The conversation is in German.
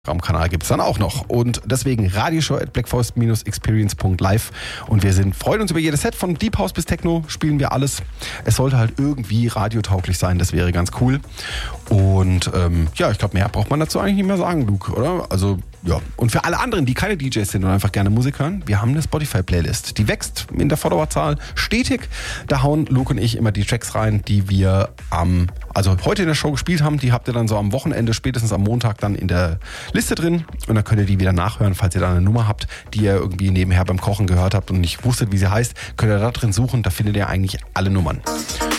Kanal gibt es dann auch noch. Und deswegen radioshow@blackforest-experience.live. Und wir freuen uns über jedes Set. Von Deep House bis Techno spielen wir alles. Es sollte halt irgendwie radiotauglich sein. Das wäre ganz cool. Und ich glaube, mehr braucht man dazu eigentlich nicht mehr sagen, Luke, oder? Also, ja. Und für alle anderen, die keine DJs sind und einfach gerne Musik hören, wir haben eine Spotify-Playlist. Die wächst in der Followerzahl stetig. Da hauen Luke und ich immer die Tracks rein, die wir heute in der Show gespielt haben. Die habt ihr dann so am Wochenende, spätestens am Montag dann in der Liste drin. Und dann könnt ihr die wieder nachhören, falls ihr da eine Nummer habt, die ihr irgendwie nebenher beim Kochen gehört habt und nicht wusstet, wie sie heißt. Könnt ihr da drin suchen, da findet ihr eigentlich alle Nummern.